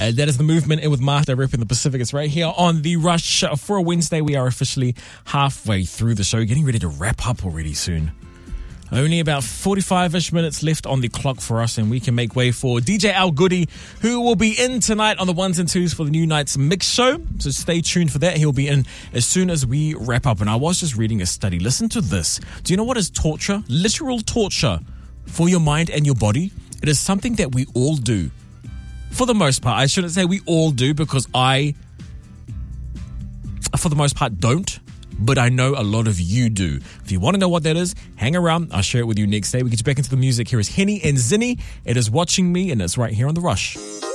That is The Movement in with Martha repping the Pacific. It's right here on The Rush. For a Wednesday, we are officially halfway through the show, getting ready to wrap up already soon. Only about 45-ish minutes left on the clock for us, and we can make way for DJ Al Goody, who will be in tonight on the ones and twos for the New Night's Mix Show. So stay tuned for that. He'll be in as soon as we wrap up. And I was just reading a study. Listen to this. Do you know what is torture? Literal torture for your mind and your body. It is something that we all do. For the most part. I shouldn't say we all do, because I, for the most part, don't. But I know a lot of you do. If you want to know what that is, hang around. I'll share it with you next day. We get you back into the music. Here is Henny and Zinni. It is Watching Me, and it's right here on The Rush.